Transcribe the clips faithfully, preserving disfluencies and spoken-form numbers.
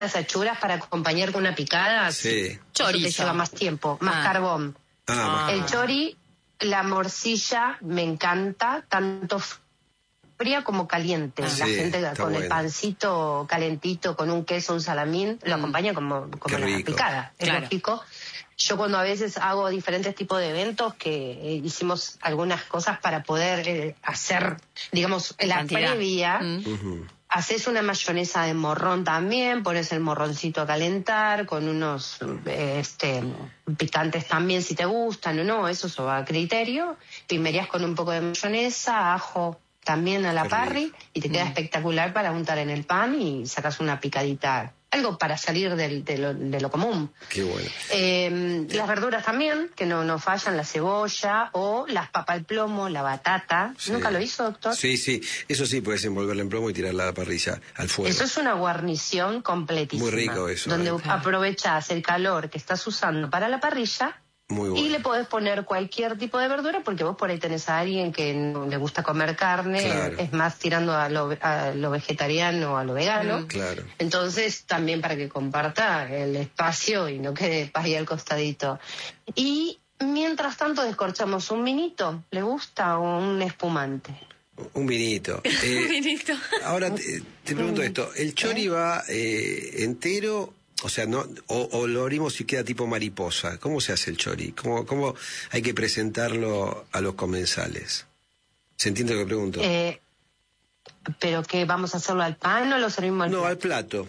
las achuras para acompañar con una picada, sí. Chorizo. Te lleva más tiempo, más ah. carbón. Ah, el chori, la morcilla, me encanta, tanto fría como caliente. Ah, la sí, gente con bueno. el pancito calentito, con un queso, un salamín, lo acompaña como, como la picada. Es claro. lógico. Yo cuando a veces hago diferentes tipos de eventos, que eh, hicimos algunas cosas para poder eh, hacer, digamos, la cantidad. previa, mm. uh-huh. haces una mayonesa de morrón también, pones el morroncito a calentar, con unos eh, este, picantes también si te gustan o no, eso se va a criterio, pimerías con un poco de mayonesa, ajo también a la parry, y te queda mm. espectacular para untar en el pan y sacas una picadita. Algo para salir del, de, lo, de lo común. Qué bueno. Eh, las verduras también, que no, no fallan, la cebolla o las papas al plomo, la batata. Sí. ¿Nunca lo hizo, doctor? Sí, sí. Eso sí, puedes envolverla en plomo y tirarla a la parrilla, al fuego. Eso es una guarnición completísima. Muy rico eso. Donde eh. aprovechas el calor que estás usando para la parrilla. Muy bueno. Y le podés poner cualquier tipo de verdura, porque vos por ahí tenés a alguien que no le gusta comer carne, claro. es más tirando a lo, a lo vegetariano, a lo vegano. Mm, claro. Entonces, también para que comparta el espacio y no quede ahí al costadito. Y mientras tanto descorchamos un vinito, ¿le gusta? O un espumante. Un vinito. Eh, un vinito. Ahora te, te pregunto esto, ¿el chori va eh, entero? O sea, no, o, o lo abrimos y queda tipo mariposa. ¿Cómo se hace el chori? ¿Cómo, cómo hay que presentarlo a los comensales? ¿Se entiende lo que pregunto? Eh, ¿Pero qué, vamos a hacerlo al pan o lo servimos al no, plato? al plato.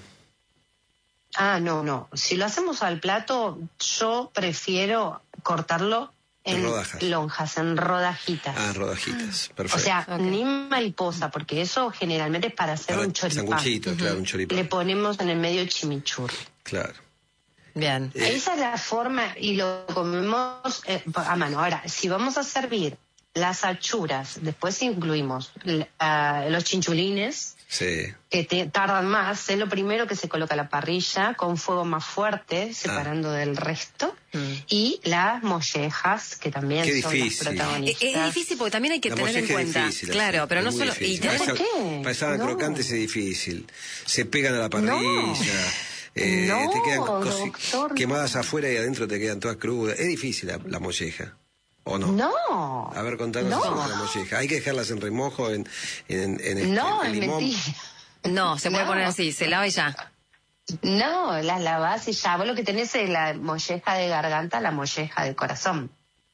Ah, no, no. Si lo hacemos al plato, yo prefiero cortarlo en, en rodajas. lonjas, en rodajitas. Ah, rodajitas, perfecto. O sea, okay. ni mariposa, porque eso generalmente es para hacer para un choripán. Sanguchito, uh-huh. claro, un choripán. Le ponemos en el medio chimichurri. Claro. Bien. Eh. Esa es la forma y lo comemos eh, a mano. Ahora, si vamos a servir las achuras, después incluimos uh, los chinchulines, sí. que te, tardan más. Es lo primero que se coloca a la parrilla con fuego más fuerte, separando ah. del resto. Mm. Y las mollejas, que también Qué son difícil. las protagonistas. Es, es difícil porque también hay que la tener en cuenta. Difícil, claro, pero no solo... Y ¿Por para qué? Para estar no. crocantes es difícil. Se pegan a la parrilla. No. Eh, no, te quedan doctor, quemadas no. afuera y adentro te quedan todas crudas. Es difícil la, la molleja. ¿O no? No. A ver, contanos no. sobre la molleja. ¿Hay que dejarlas en remojo, en, en, en, en No, en es limón? mentira. No, se puede no. poner así, se lava y ya. No, las lavás y ya. Vos lo que tenés es la molleja de garganta, la molleja de corazón.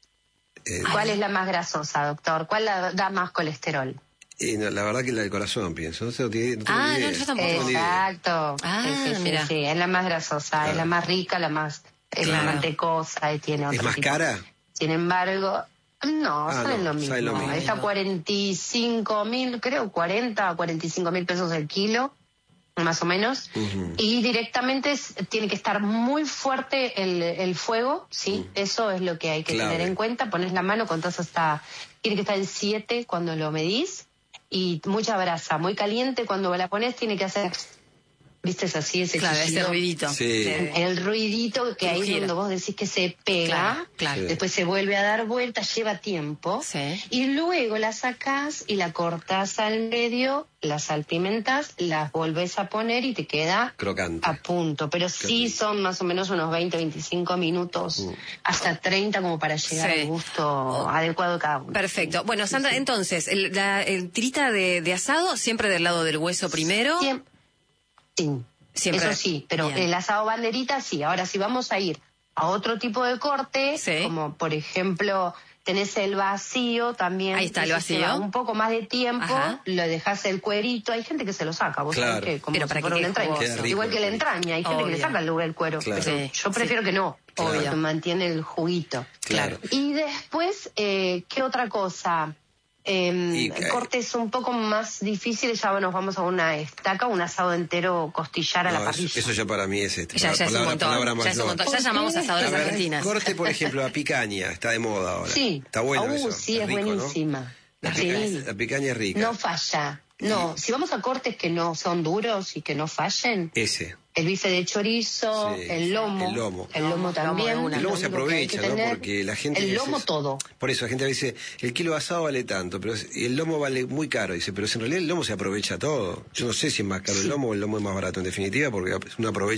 Eh, ¿Cuál es la más grasosa, doctor? ¿Cuál la da más colesterol? Y no, la verdad que la del corazón, pienso. No, sé, no, tiene, no tengo ah, ni idea. no, yo tampoco. Exacto. Ah, sí, sí, mira. sí, sí, es la más grasosa, claro. es la más rica, la más, es claro. la mantecosa y tiene otro ¿Es más tipo. cara? Sin embargo, no, ah, salen no, lo mismo. Sale lo mismo. Está cuarenta y cinco mil, creo, cuarenta a cuarenta y cinco mil pesos el kilo, más o menos. Uh-huh. Y directamente es, tiene que estar muy fuerte el, el fuego, ¿sí? Uh-huh. Eso es lo que hay que clave. tener en cuenta. Pones la mano, contás hasta, tiene que estar en siete cuando lo medís. Y mucha brasa, muy caliente, cuando la pones tiene que hacer, viste, es así, ese claro, ese ruidito. Sí. El ruidito que ahí es donde vos decís que se pega, claro, claro. después se vuelve a dar vuelta, lleva tiempo, sí. y luego la sacás y la cortás al medio, la salpimentás, las volvés a poner y te queda crocante. A punto, pero Qué sí rico. Son más o menos unos veinte, veinticinco minutos, uh. hasta treinta como para llegar sí. al gusto oh. adecuado de cada uno. Perfecto. Bueno, Sandra, sí. entonces, el, la el tirita de, de asado, siempre del lado del hueso primero. Siempre. Sí, Siempre. Eso sí, pero Bien. El asado banderita sí. Ahora, si vamos a ir a otro tipo de corte, sí. como por ejemplo, tenés el vacío también. Ahí está el vacío. Un poco más de tiempo, Ajá. lo dejás el cuerito. Hay gente que se lo saca, vos claro. sabés que como pero si para fuera que una entraña. rico, Igual que la entraña, hay gente Obvio. Que le saca el lugar el cuero. Claro. Pero sí. yo prefiero sí. que no, Obvio. porque mantiene el juguito. Claro. Y después, eh, ¿qué otra cosa? Eh, y, cortes un poco más difíciles, ya nos vamos a una estaca, un asado entero costillar a no, la parrilla. Eso, eso ya para mí es este. Ya, ya, palabra, es, palabra ya, es un montón. Ya llamamos asadoras ver, argentinas. Corte, por ejemplo, la picaña, está de moda ahora. Sí. Está bueno uh, eso. Sí, es, es rico, buenísima. ¿no? La, sí. picaña, la picaña es rica. No falla. No, y... si vamos a cortes que no son duros y que no fallen. Ese. el bife de chorizo, sí, el lomo, el lomo, el lomo también. Lomo el lomo se aprovecha, ¿no? Porque la gente... El lomo veces, todo. Por eso la gente dice, el kilo de asado vale tanto, pero el lomo vale muy caro. Dice, pero en realidad el lomo se aprovecha todo. Yo no sé si es más caro sí. el lomo o el lomo es más barato, en definitiva, porque uno aprovecha